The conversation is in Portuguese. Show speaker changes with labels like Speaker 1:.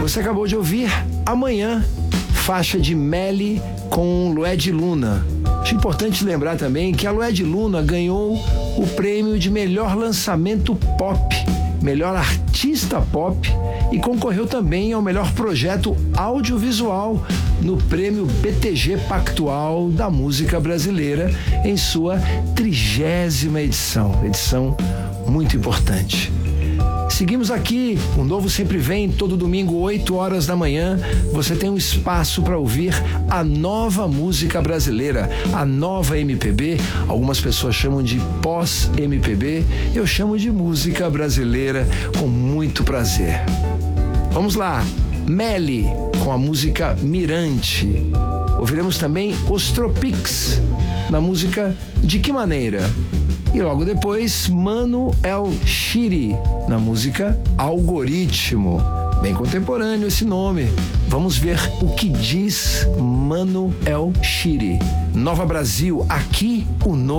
Speaker 1: Você acabou de ouvir Amanhã, faixa de Melly com Lued Luna. Acho importante lembrar também que a Lued Luna ganhou o prêmio de melhor lançamento pop, melhor artista pop e concorreu também ao melhor projeto audiovisual no prêmio BTG Pactual da música brasileira em sua 30ª edição muito importante. Seguimos aqui, o Novo Sempre Vem, todo domingo, 8 horas da manhã. Você tem um espaço para ouvir a nova música brasileira, a nova MPB. Algumas pessoas chamam de pós-MPB, eu chamo de música brasileira com muito prazer. Vamos lá, Melly com a música Mirante. Ouviremos também Os Tropics na música De Que Maneira? E logo depois, Mano El Chiri, na música Algoritmo. Bem contemporâneo esse nome. Vamos ver o que diz Mano El Chiri. Nova Brasil, aqui o novo.